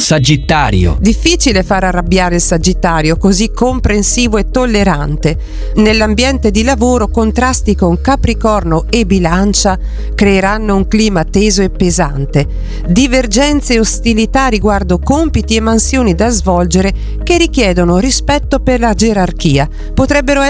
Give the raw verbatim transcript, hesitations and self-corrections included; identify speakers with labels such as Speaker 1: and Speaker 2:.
Speaker 1: Sagittario.
Speaker 2: Difficile far arrabbiare il Sagittario, così comprensivo e tollerante. Nell'ambiente di lavoro contrasti con Capricorno e Bilancia creeranno un clima teso e pesante. Divergenze e ostilità riguardo compiti e mansioni da svolgere che richiedono rispetto per la gerarchia. Potrebbero